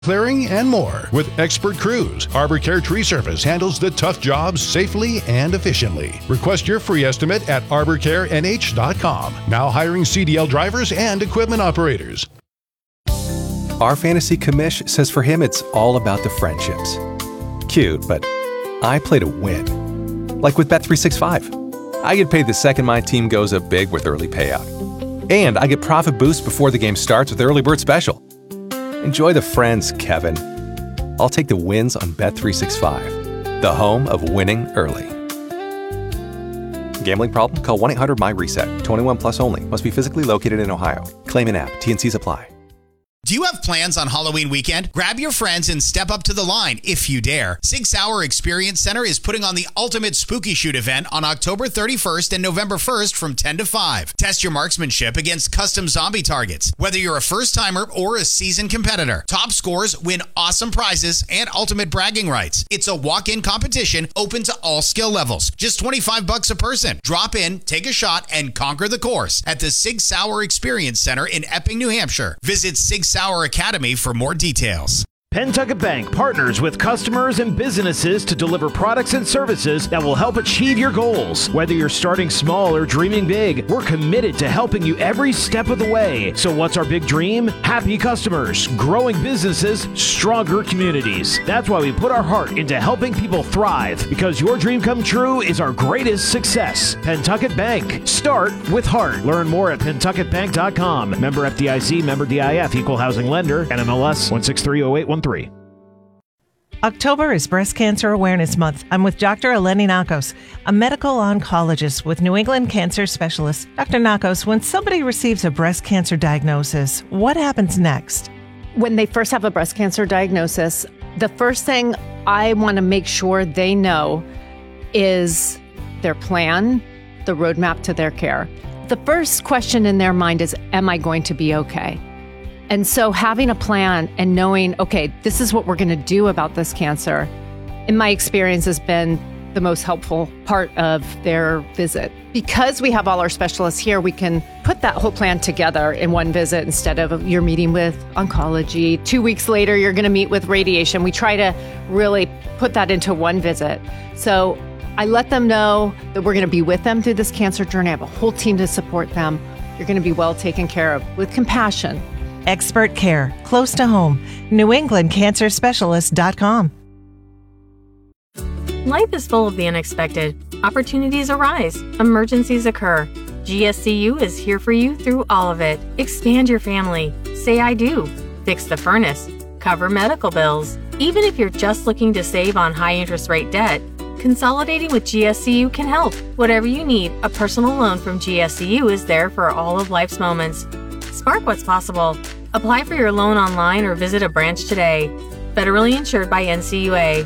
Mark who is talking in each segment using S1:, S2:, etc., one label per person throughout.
S1: clearing, and more. With expert crews, Arbor Care Tree Service handles the tough jobs safely and efficiently. Request your free estimate at arborcarenh.com. Now hiring CDL drivers and equipment operators.
S2: Our fantasy commish says for him it's all about the friendships. Cute, but I play to win. Like with Bet365. I get paid the second my team goes up big with early payout. And I get profit boost before the game starts with Early Bird Special. Enjoy the friends, Kevin. I'll take the wins on Bet365, the home of winning early. Gambling problem? Call 1-800-MY-RESET. 21 plus only. Must be physically located in Ohio. Claim in app. T&Cs apply.
S3: Do you have plans on Halloween weekend? Grab your friends and step up to the line if you dare. Sig Sauer Experience Center is putting on the ultimate spooky shoot event on October 31st and November 1st from 10 to 5. Test your marksmanship against custom zombie targets. Whether you're a first-timer or a seasoned competitor, top scores win awesome prizes and ultimate bragging rights. It's a walk-in competition open to all skill levels. Just $25 a person. Drop in, take a shot, and conquer the course at the Sig Sauer Experience Center in Epping, New Hampshire. Visit Sig Sauer Academy for more details.
S4: Pentucket Bank partners with customers and businesses to deliver products and services that will help achieve your goals. Whether you're starting small or dreaming big, we're committed to helping you every step of the way. So what's our big dream? Happy customers, growing businesses, stronger communities. That's why we put our heart into helping people thrive, because your dream come true is our greatest success. Pentucket Bank. Start with heart. Learn more at pentucketbank.com. Member FDIC, member DIF, equal housing lender, NMLS 1630813.
S5: October is Breast Cancer Awareness Month. I'm with Dr. Eleni Nakos, a medical oncologist with New England Cancer Specialists. Dr. Nakos, when somebody receives a breast cancer diagnosis, what happens next?
S6: When they first have a breast cancer diagnosis, the first thing I want to make sure they know is their plan, the roadmap to their care. The first question in their mind is, am I going to be okay? And so having a plan and knowing, okay, this is what we're going to do about this cancer, in my experience, has been the most helpful part of their visit. Because we have all our specialists here, we can put that whole plan together in one visit instead of you're meeting with oncology. 2 weeks later, you're going to meet with radiation. We try to really put that into one visit. So I let them know that we're going to be with them through this cancer journey. I have a whole team to support them. You're going to be well taken care of with compassion.
S5: Expert care, close to home. NewEnglandCancerSpecialist.com.
S7: Life is full of the unexpected. Opportunities arise. Emergencies occur. GSCU is here for you through all of it. Expand your family. Say I do. Fix the furnace. Cover medical bills. Even if you're just looking to save on high interest rate debt, consolidating with GSCU can help. Whatever you need, a personal loan from GSCU is there for all of life's moments. Spark what's possible. Apply for your loan online or visit a branch today. Federally insured by NCUA.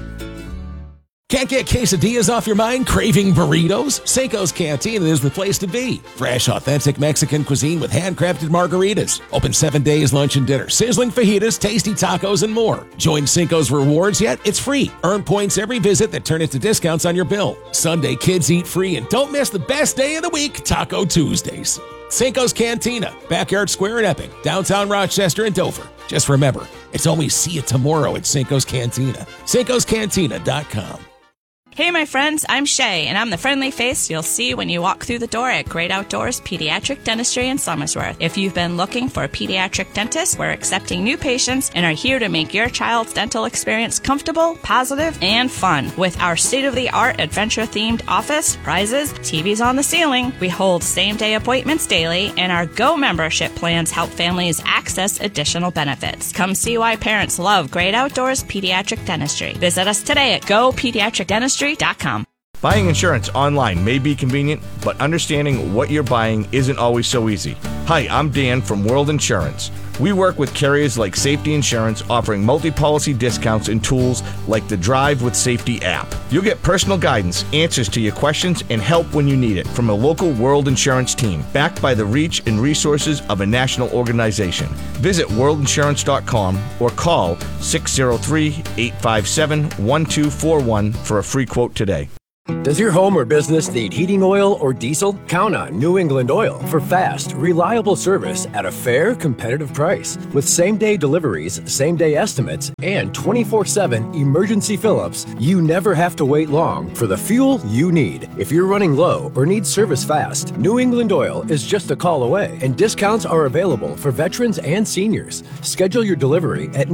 S8: Can't get quesadillas off your mind? Craving burritos? Cinco's Cantina is the place to be. Fresh, authentic Mexican cuisine with handcrafted margaritas. Open 7 days, lunch and dinner. Sizzling fajitas, tasty tacos, and more. Join Cinco's Rewards yet? It's free. Earn points every visit that turn into discounts on your bill. Sunday, kids eat free, and don't miss the best day of the week, Taco Tuesdays. Cinco's Cantina, Backyard Square in Epping, downtown Rochester and Dover. Just remember, it's always see you tomorrow at Cinco's Cantina. Cinco'sCantina.com.
S9: Hey, my friends, I'm Shay, and I'm the friendly face you'll see when you walk through the door at Great Outdoors Pediatric Dentistry in Somersworth. If you've been looking for a pediatric dentist, we're accepting new patients and are here to make your child's dental experience comfortable, positive, and fun. With our state-of-the-art adventure-themed office, prizes, TVs on the ceiling, we hold same-day appointments daily, and our Go membership plans help families access additional benefits. Come see why parents love Great Outdoors Pediatric Dentistry. Visit us today at GoPediatricDentistry.com.
S10: Buying insurance online may be convenient, but understanding what you're buying isn't always so easy. Hi, I'm Dan from World Insurance. We work with carriers like Safety Insurance, offering multi-policy discounts and tools like the Drive with Safety app. You'll get personal guidance, answers to your questions, and help when you need it from a local World Insurance team, backed by the reach and resources of a national organization. Visit worldinsurance.com or call 603-857-1241 for a free quote today.
S11: Does your home or business need heating oil or diesel? Count on New England Oil for fast, reliable service at a fair, competitive price. With same-day deliveries, same-day estimates, and 24/7 emergency fill-ups, you never have to wait long for the fuel you need. If you're running low or need service fast, New England Oil is just a call away, and discounts are available for veterans and seniors. Schedule your delivery at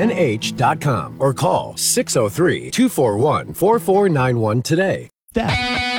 S11: newenglandoilnh.com or call 603-241-4491 today.
S12: That